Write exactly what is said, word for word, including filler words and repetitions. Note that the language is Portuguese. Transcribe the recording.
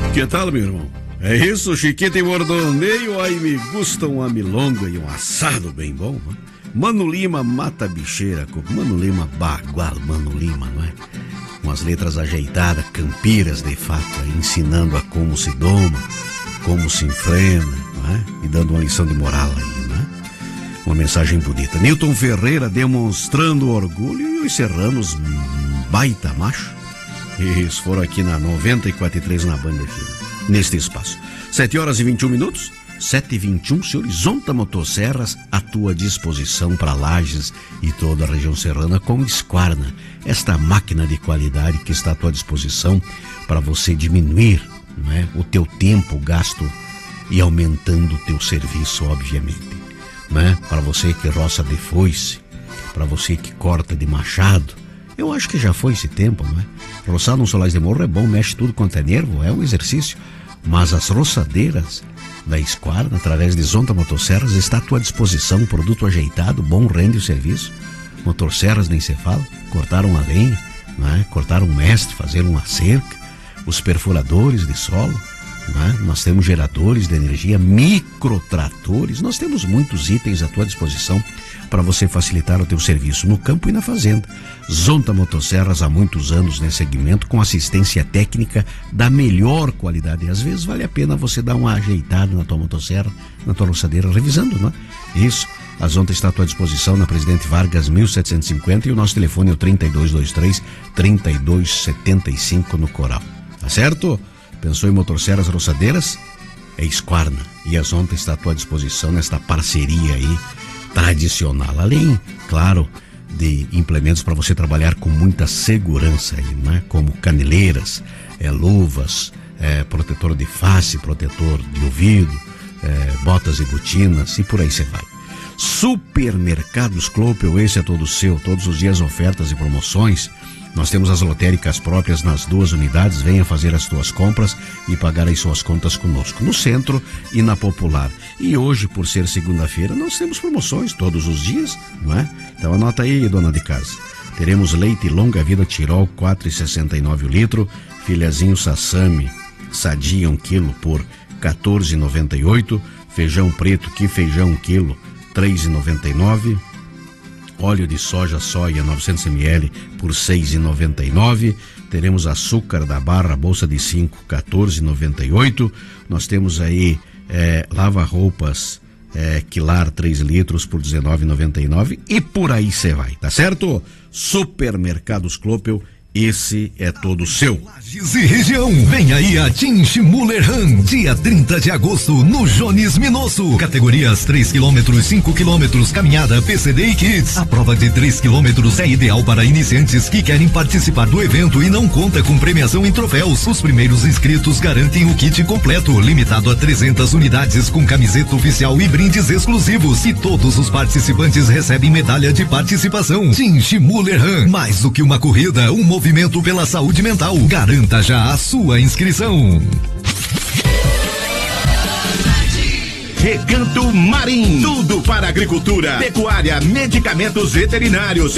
Que tal, meu irmão? É isso, Chiquita e Bordoneio, aí me gusta uma milonga e um assado bem bom, né? Mano Lima mata a bicheira, Mano Lima bagual, Mano Lima, não é? Umas letras ajeitadas, campiras de fato, ensinando a como se doma, como se enfrena, não é? E dando uma lição de moral aí, não é? Uma mensagem bonita. Newton Ferreira demonstrando orgulho e os serranos baita macho. Eles foram aqui na noventa e quatro ponto três na Banda F M, neste espaço. sete horas e vinte e um minutos, sete e vinte e um, seu Horizonte Motosserras à tua disposição para Lages e toda a região serrana com Squarna, esta máquina de qualidade que está à tua disposição para você diminuir, não é, o teu tempo gasto e aumentando o teu serviço, obviamente, não é? Para você que roça de foice, para você que corta de machado, eu acho que já foi esse tempo, não é? Roçar num solais de morro é bom, mexe tudo quanto é nervo, é um exercício. Mas as roçadeiras da Squarna, através de Zonta Motosserras, está à tua disposição, produto ajeitado, bom, rende o serviço. Motosserras nem se fala, cortaram a lenha, não é? Cortaram um mestre, fazeram uma cerca, os perfuradores de solo, não é? Nós temos geradores de energia, microtratores, nós temos muitos itens à tua disposição para você facilitar o teu serviço no campo e na fazenda. Zonta Motosserras há muitos anos nesse segmento, com assistência técnica da melhor qualidade. E às vezes vale a pena você dar uma ajeitada na tua motosserra, na tua roçadeira, revisando, não é? Isso, a Zonta está à tua disposição na Presidente Vargas mil setecentos e cinquenta e o nosso telefone é o trinta e dois vinte e três, trinta e dois setenta e cinco no Coral. Tá certo? Pensou em motosserras roçadeiras? É Squarna. E a Zonta está à tua disposição nesta parceria aí tradicional, além, claro, de implementos para você trabalhar com muita segurança aí, né? Como caneleiras, é, luvas, é, protetor de face, protetor de ouvido, é, botas e botinas e por aí você vai. Supermercados Clopel, esse é todo seu, todos os dias ofertas e promoções. Nós temos as lotéricas próprias nas duas unidades. Venha fazer as tuas compras e pagar as suas contas conosco, no centro e na Popular. E hoje, por ser segunda-feira, nós temos promoções todos os dias, não é? Então anota aí, dona de casa. Teremos leite longa vida Tirol, quatro reais e sessenta e nove o litro. Filhazinho Sassami, Sadia um quilo por quatorze reais e noventa e oito. Feijão preto, que feijão um quilo, três reais e noventa e nove. Óleo de soja soia novecentos mililitros por seis reais e noventa e nove. Teremos açúcar da barra, bolsa de cinco, quatorze reais e noventa e oito. Nós temos aí é, lava-roupas é, Quilar três litros por dezenove reais e noventa e nove. E por aí você vai, tá certo? Supermercados Clopel, esse é todo seu. Lages e região, vem aí a Team Schmuller Run, dia trinta de agosto, no Jones Minosso. Categorias três quilômetros, cinco quilômetros, caminhada, P C D e Kids. A prova de três quilômetros é ideal para iniciantes que querem participar do evento e não conta com premiação em troféus. Os primeiros inscritos garantem o kit completo, limitado a trezentas unidades, com camiseta oficial e brindes exclusivos. E todos os participantes recebem medalha de participação. Team Schmuller Run, mais do que uma corrida, um movimento pela saúde mental. Garanta já a sua inscrição. Recanto Marim, tudo para agricultura, pecuária, medicamentos veterinários.